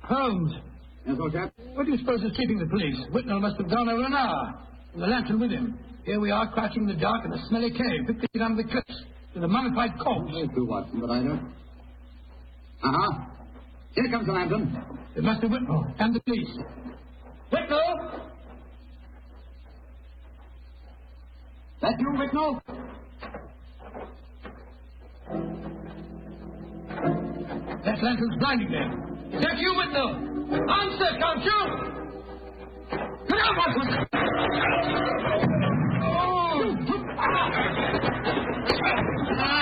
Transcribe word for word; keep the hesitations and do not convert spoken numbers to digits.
Holmes. Yes, old chap? What do you suppose is keeping the police? Whitnell must have gone over an hour. And the lantern with him. Here we are, crouching in the dark in a smelly cave, fifty feet under the cliffs, with a mummified corpse. Hey, true, Watson, but I don't... Uh-huh. Here comes the lantern. It must be Whitnell and the police. Whitnell! That you, Whitnell? That lantern's blinding them. Is that you, Whitnell? Answer, can't you? Come on, Watson!